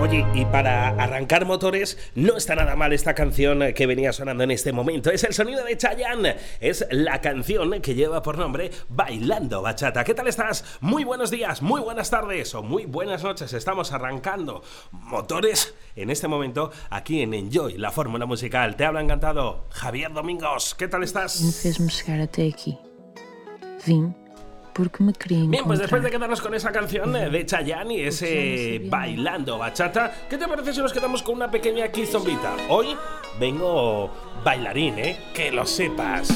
Oye, y para arrancar motores, no está nada mal esta canción que venía sonando en este momento. Es el sonido de Chayanne. Es la canción que lleva por nombre Bailando Bachata. ¿Qué tal estás? Muy buenos días, muy buenas tardes o muy buenas noches. Estamos arrancando motores en este momento aquí en Enjoy, la fórmula musical. Te habla encantado Javier Domingos. ¿Qué tal estás? Fez-me chegar até aquí. Vim porque me quería encontrar. Bien, pues después de quedarnos con esa canción de Chayanne y ese Bailando Bachata, ¿qué te parece si nos quedamos con una pequeña quizombita? Hoy vengo bailarín, que lo sepas.